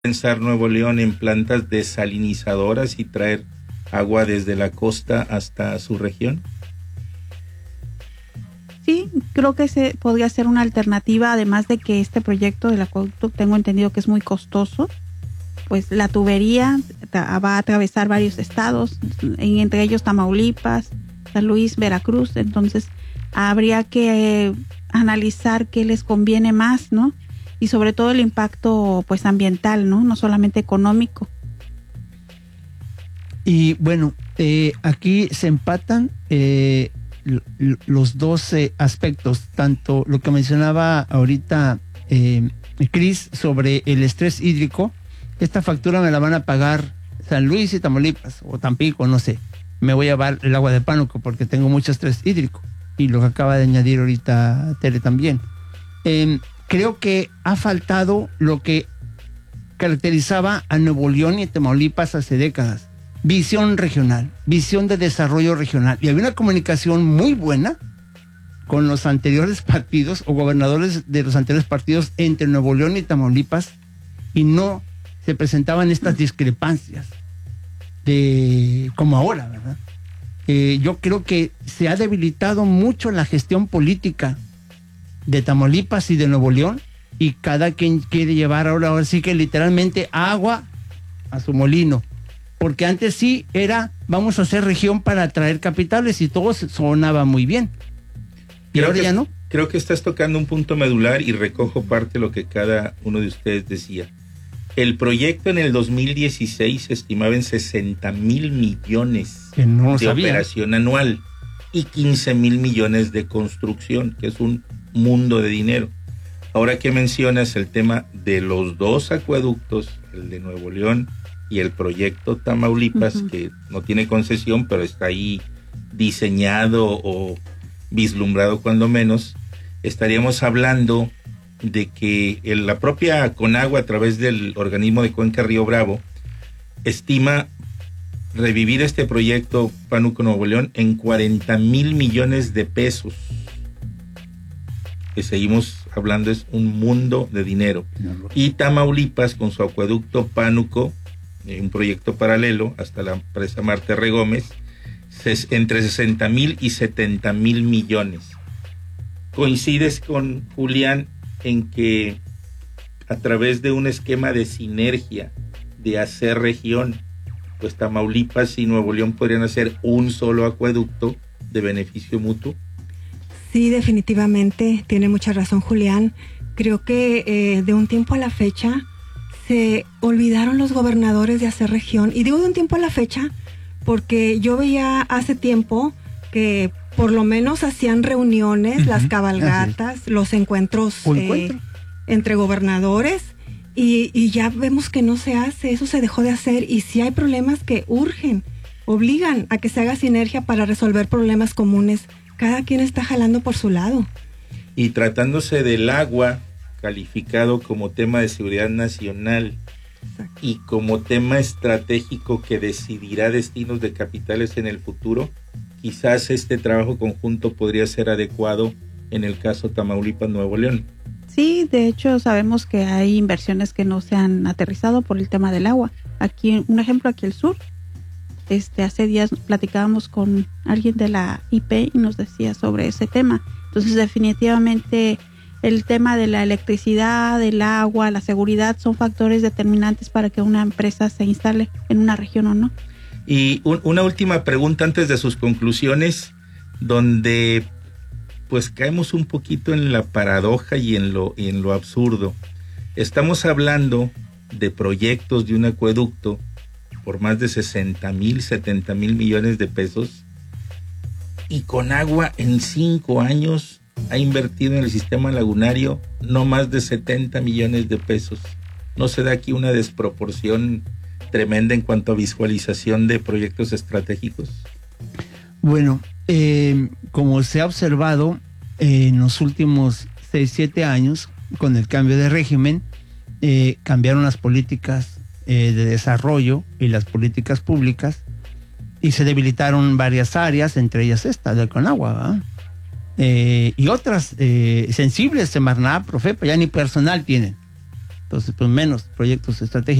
pensar Nuevo León en plantas desalinizadoras y traer agua desde la costa hasta su región? Sí, creo que se podría ser una alternativa, además de que este proyecto del acueducto tengo entendido que es muy costoso. Pues la tubería va a atravesar varios estados, entre ellos Tamaulipas, San Luis, Veracruz. Entonces habría que analizar qué les conviene más, ¿no? Y sobre todo el impacto pues ambiental, ¿no? No solamente económico. Y bueno, aquí se empatan los dos aspectos, tanto lo que mencionaba ahorita Cris sobre el estrés hídrico. Esta factura me la van a pagar San Luis y Tamaulipas, o Tampico, no sé. Me voy a llevar el agua de Pánuco porque tengo mucho estrés hídrico. Y lo que acaba de añadir ahorita Tere también. Creo que ha faltado lo que caracterizaba a Nuevo León y Tamaulipas hace décadas. Visión regional, visión de desarrollo regional. Y había una comunicación muy buena con los anteriores partidos o gobernadores de los anteriores partidos entre Nuevo León y Tamaulipas, y no se presentaban estas discrepancias como ahora, ¿verdad? Yo creo que se ha debilitado mucho la gestión política de Tamaulipas y de Nuevo León, y cada quien quiere llevar ahora sí que literalmente agua a su molino, porque antes sí era vamos a hacer región para atraer capitales y todo sonaba muy bien, y ahora ya no. Creo que estás tocando un punto medular y recojo parte de lo que cada uno de ustedes decía. El proyecto en el 2016 se estimaba en 60,000 millones de operación anual y 15,000 millones de construcción, que es un mundo de dinero. Ahora que mencionas el tema de los dos acueductos, el de Nuevo León y el proyecto Tamaulipas, que no tiene concesión, pero está ahí diseñado o vislumbrado cuando menos, estaríamos hablando de que la propia Conagua, a través del organismo de Cuenca Río Bravo, estima revivir este proyecto Pánuco Nuevo León en 40,000 millones de pesos. Que seguimos hablando, es un mundo de dinero. Y Tamaulipas, con su acueducto Pánuco, un proyecto paralelo hasta la presa Marte R. Gómez, entre 60,000 y 70,000 millones. ¿Coincides con Julián en que a través de un esquema de sinergia, de hacer región, pues Tamaulipas y Nuevo León podrían hacer un solo acueducto de beneficio mutuo? Sí, definitivamente, tiene mucha razón Julián. Creo que de un tiempo a la fecha se olvidaron los gobernadores de hacer región, y digo de un tiempo a la fecha porque yo veía hace tiempo que por lo menos hacían reuniones, las cabalgatas, los encuentros entre gobernadores, y ya vemos que no se hace, eso se dejó de hacer, y si hay problemas que urgen, obligan a que se haga sinergia para resolver problemas comunes. Cada quien está jalando por su lado. Y tratándose del agua, calificado como tema de seguridad nacional, exacto, y como tema estratégico que decidirá destinos de capitales en el futuro, quizás este trabajo conjunto podría ser adecuado en el caso Tamaulipas-Nuevo León. Sí, de hecho sabemos que hay inversiones que no se han aterrizado por el tema del agua. Aquí, un ejemplo, aquí al sur, hace días platicábamos con alguien de la IP y nos decía sobre ese tema. Entonces definitivamente el tema de la electricidad, del agua, la seguridad son factores determinantes para que una empresa se instale en una región o no. Y una última pregunta antes de sus conclusiones, donde pues caemos un poquito en la paradoja y en lo absurdo. Estamos hablando de proyectos de un acueducto por más de 60,000, 70,000 millones de pesos, y Conagua en 5 años ha invertido en el sistema lagunario no más de 70 millones de pesos. ¿No se da aquí una desproporción tremenda en cuanto a visualización de proyectos estratégicos? Bueno, como se ha observado en los últimos 6-7 años, con el cambio de régimen, cambiaron las políticas de desarrollo y las políticas públicas, y se debilitaron varias áreas, entre ellas esta del Conagua, y otras sensibles, Semarnat, Profepa, ya ni personal tienen. Entonces, pues menos proyectos estratégicos.